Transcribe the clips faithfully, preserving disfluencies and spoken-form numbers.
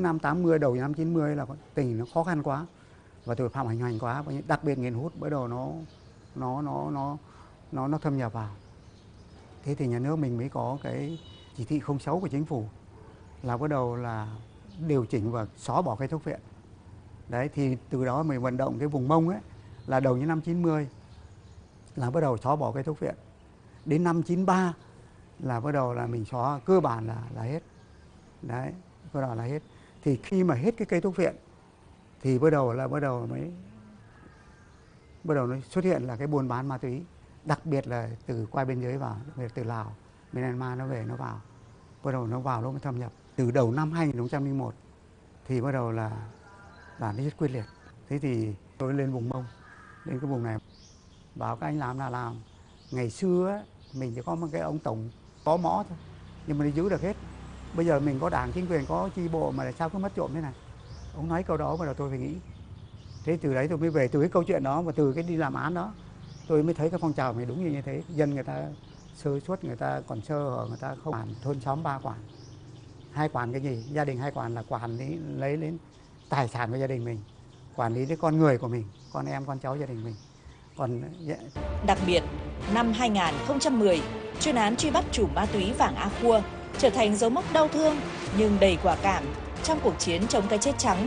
năm tám mươi đầu năm chín mươi là tình hình nó khó khăn quá và tội phạm hành hành quá, và đặc biệt nghiện hút bắt đầu nó nó nó nó nó nó thâm nhập vào. Thế thì nhà nước mình mới có cái chỉ thị không sáu của chính phủ là bắt đầu là điều chỉnh và xóa bỏ cây thuốc viện. Đấy, thì từ đó mình vận động cái vùng Mông ấy là đầu những năm chín mươi là bắt đầu xóa bỏ cây thuốc viện. Đến năm chín ba là bắt đầu là mình xóa cơ bản là là hết. Đấy, bắt đầu là hết. Thì khi mà hết cái cây thuốc viện thì bắt đầu là bắt đầu mới bắt đầu nó xuất hiện là cái buôn bán ma túy, đặc biệt là từ qua biên giới vào, từ Lào, Myanmar nó về nó vào. Bắt đầu nó vào lúc nó thâm nhập. Từ đầu năm hai nghìn không trăm lẻ một thì bắt đầu là là nó rất quyết liệt. Thế thì tôi lên vùng Mông, lên cái vùng này bảo các anh làm là làm. Ngày xưa ấy, mình chỉ có một cái ông tổng có mõ thôi, nhưng mà đi giữ được hết. Bây giờ mình có đảng chính quyền, có chi bộ mà tại sao cứ mất trộm thế này? Ông nói câu đó bắt đầu tôi phải nghĩ. Thế từ đấy tôi mới về, từ cái câu chuyện đó và từ cái đi làm án đó tôi mới thấy cái phong trào này đúng như như thế. Dân người ta sơ suất, người ta còn sơ hở, người ta không quản thôn xóm ba quản. Hai quản cái gì? Gia đình hai quản là quản lý lấy đến tài sản của gia đình mình, quản lý đến con người của mình, con em con cháu gia đình mình. Còn đặc biệt năm hai nghìn không trăm mười, chuyên án truy bắt chủ ma túy Vàng A Khua trở thành dấu mốc đau thương nhưng đầy quả cảm trong cuộc chiến chống cái chết trắng.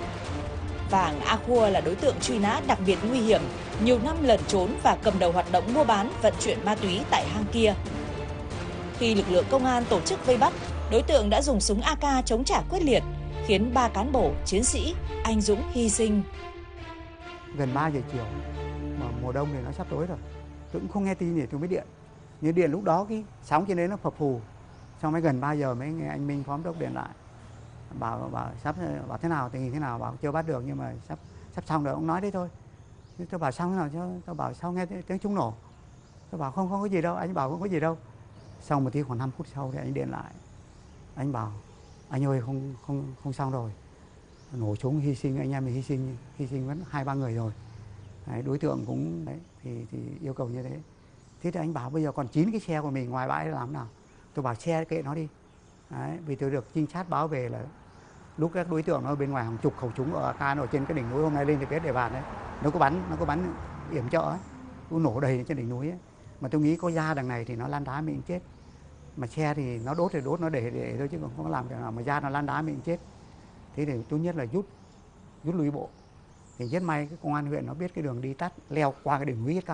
Vàng A Khua là đối tượng truy nã đặc biệt nguy hiểm, nhiều năm lẩn trốn và cầm đầu hoạt động mua bán vận chuyển ma túy tại hang kia. Khi lực lượng công an tổ chức vây bắt, đối tượng đã dùng súng a ca chống trả quyết liệt, khiến ba cán bộ chiến sĩ anh dũng hy sinh. Gần ba giờ chiều, mà mùa đông thì nó sắp tối rồi, tôi cũng không nghe tin gì, tôi mới điện. Như điện lúc đó cái sóng trên đấy nó phập phù, xong mới gần ba giờ mới nghe anh Minh phó đốc điện lại, bảo bảo sắp bảo thế nào, tình hình thế nào, bảo chưa bắt được nhưng mà sắp sắp xong rồi, ông nói đấy thôi. Tôi bảo xong thế nào chứ, tôi bảo sao nghe tiếng súng nổ, tôi bảo không không có gì đâu, anh bảo không có gì đâu. Sau một tí khoảng năm phút sau thì anh điện lại, anh bảo anh ơi không không không xong rồi, nổ súng hy sinh, anh em mình hy sinh hy sinh vẫn hai ba người rồi. Đấy, đối tượng cũng đấy thì thì yêu cầu như thế. Thế thì anh bảo bây giờ còn chín cái xe của mình ngoài bãi làm thế nào? Tôi bảo xe kệ nó đi. Đấy, vì tôi được trinh sát báo về là lúc các đối tượng ở bên ngoài hàng chục khẩu súng ở a ca ở trên cái đỉnh núi, hôm nay lên thì biết địa bàn đấy, nó có bắn nó có bắn yểm trợ ấy, nó nổ đầy trên đỉnh núi ấy. Mà tôi nghĩ có ra đằng này thì nó lan đá mình chết, mà xe thì nó đốt thì đốt nó để để thôi chứ không có làm cái nào mà ra nó lan đá mình chết. Thế thì tốt nhất là rút rút lui bộ. Thì rất may cái công an huyện nó biết cái đường đi tắt leo qua cái đỉnh núi hết cao.